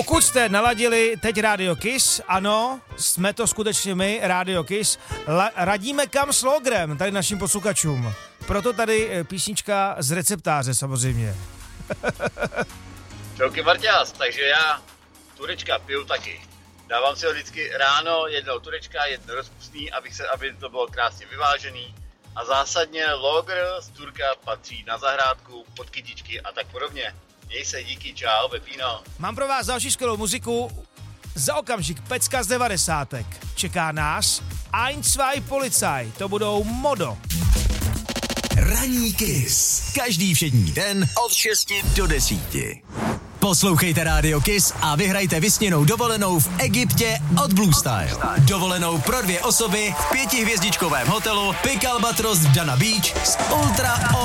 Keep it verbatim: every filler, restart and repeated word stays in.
Pokud jste naladili teď Radio Kiss, ano, jsme to skutečně my, Radio Kiss, la- radíme kam s Logrem, tady našim posluchačům. Proto tady písnička z receptáře samozřejmě. Čauky Marťas, takže já turečka piju taky. Dávám si ho vždycky ráno, jednou turečka, jedno rozpustný, abych se, aby to bylo krásně vyvážený. A zásadně Lager z Turka patří na zahrádku, pod kytičky a tak podobně. Měj se, díky, čau, Pepino. Mám pro vás další skvělou muziku. Za okamžik pecka z devadesátek. Čeká nás Ein, zwei, Polizei. To budou Modo. Ranní Kiss. Každý všední den od šesti do desíti. Poslouchejte Radio Kiss a vyhrajte vysněnou dovolenou v Egyptě od Blue Style. Dovolenou pro dvě osoby v pětihvězdičkovém hotelu Pic Albatros v Dana Beach s ultra